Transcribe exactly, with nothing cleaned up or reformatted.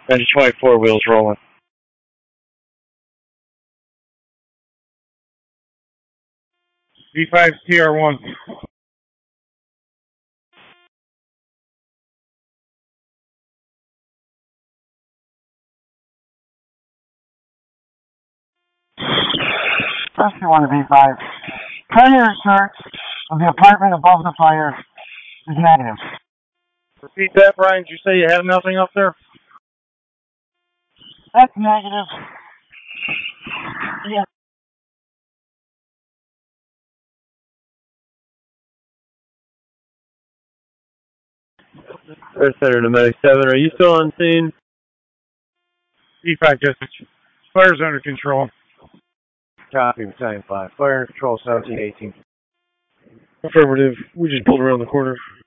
Engine twenty-four, wheels rolling. V five T R one. Rescue one V five. Primary search of the apartment above the fire is negative. Repeat that, Brian. Did you say you have nothing up there? That's negative. Yeah. Earth Center to Medic seven, are you still on scene? V five dispatch. Fire's under control. Copy, Battalion five. Fire under control, seventeen eighteen. Affirmative. We just pulled around the corner.